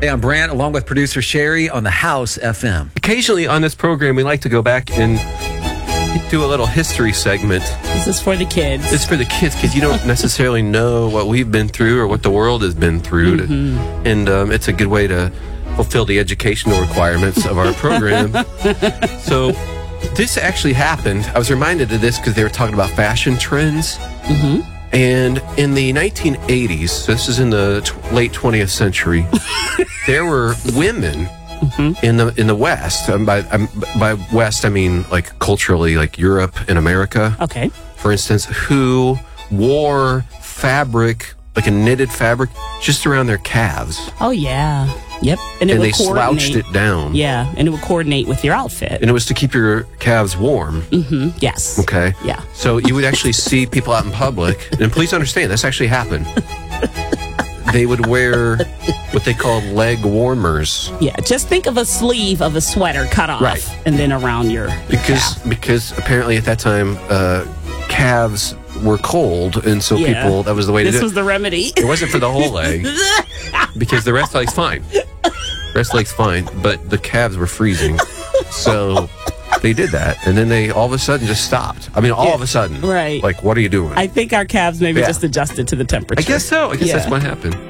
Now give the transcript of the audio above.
Hey, I'm Brant, along with producer Sherry on the House FM. Occasionally on this program, we like to go back and do a little history segment. This is for the kids. It's for the kids because you don't necessarily know what we've been through or what the world has been through. And it's a good way to fulfill the educational requirements of our program. So this actually happened. I was reminded of this because they were talking about fashion trends. And in the 1980s, so this is in the late 20th century, there were women in the West. By West, I mean like culturally, like Europe and America. Okay. For instance, who wore fabric, like a knitted fabric, just around their calves. Oh, yeah. Yep. And they slouched it down. Yeah. And it would coordinate with your outfit. And it was to keep your calves warm. Yes. Okay. Yeah. So you would actually see people out in public, and please understand, this actually happened. They would wear what they called leg warmers. Yeah. Just think of a sleeve of a sweater cut off. Right. And then around your calf. Because apparently at that time, calves were cold, and so people, that was the way to do it. This was the remedy. It wasn't for the whole leg, because the rest of the leg's fine. Rest of the leg's fine, but the calves were freezing. So they did that, and then they all of a sudden just stopped. I mean, all of a sudden. Right. Like, what are you doing? I think our calves maybe just adjusted to the temperature. I guess so. I guess that's what happened.